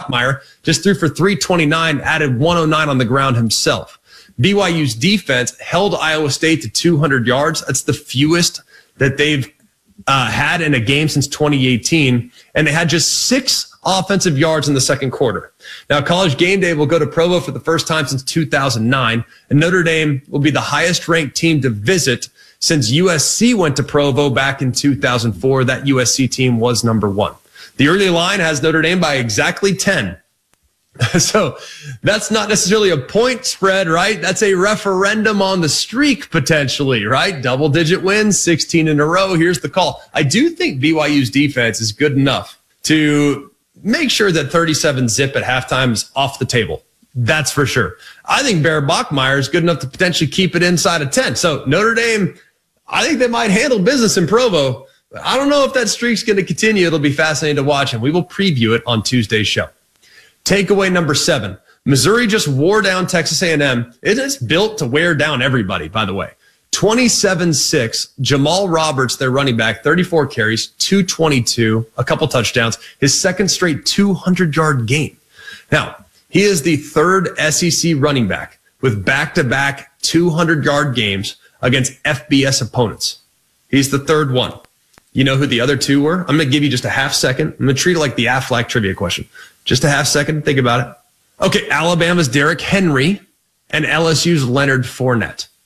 Bachmeier just threw for 329, added 109 on the ground himself. BYU's defense held Iowa State to 200 yards. That's the fewest that they've had in a game since 2018. And they had just 6 offensive yards in the second quarter. Now, College Game Day will go to Provo for the first time since 2009. And Notre Dame will be the highest ranked team to visit since USC went to Provo back in 2004. That USC team was number 1. The early line has Notre Dame by exactly 10. So that's not necessarily a point spread, right? That's a referendum on the streak potentially, right? Double-digit wins, 16 in a row. Here's the call. I do think BYU's defense is good enough to make sure that 37-zip at halftime is off the table. That's for sure. I think Bear Bachmeier is good enough to potentially keep it inside of 10. So Notre Dame, I think they might handle business in Provo. I don't know if that streak's going to continue. It'll be fascinating to watch, and we will preview it on Tuesday's show. Takeaway number 7. Missouri just wore down Texas A&M. It is built to wear down everybody, by the way. 27-6. Jamal Roberts, their running back, 34 carries, 222, a couple touchdowns, his second straight 200-yard game. Now, he is the third SEC running back with back-to-back 200-yard games against FBS opponents. He's the third one. You know who the other 2 were? I'm going to give you just a half second. I'm going to treat it like the Aflac trivia question. Just a half second. Think about it. Okay, Alabama's Derrick Henry and LSU's Leonard Fournette.